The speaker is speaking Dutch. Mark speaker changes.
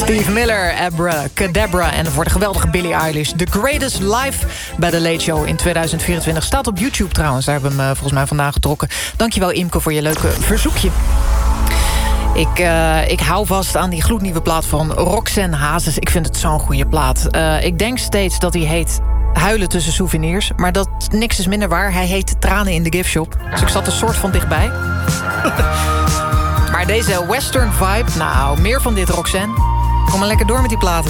Speaker 1: Steve Miller, Abracadabra en voor de geweldige Billie Eilish. The Greatest Live bij The Late Show in 2024. Staat op YouTube trouwens, daar hebben we hem volgens mij vandaan getrokken. Dankjewel Imke voor je leuke verzoekje. Ik hou vast aan die gloednieuwe plaat van Roxanne Hazes. Ik vind het zo'n goede plaat. Ik denk steeds dat hij heet Huilen tussen souvenirs. Maar dat niks is minder waar. Hij heet Tranen in de giftshop. Dus ik zat een soort van dichtbij. Maar deze western vibe, nou, meer van dit Roxanne. Kom maar lekker door met die platen.